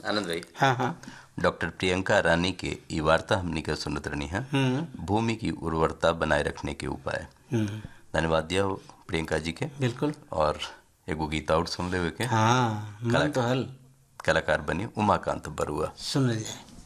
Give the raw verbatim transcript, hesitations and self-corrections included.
आनंद भाई। हाँ हाँ। डॉक्टर प्रियंका रानी के ई वार्ता हमनी के सुनत रहनी है, भूमि की उर्वरता बनाए रखने के उपाय। धन्यवाद दिया हो प्रियंका जी के। बिल्कुल। और एगो गीत और सुन ले के। हाँ, मन तो हल। कलाकार बनी उमाकांत बरुआ। सुन जाए।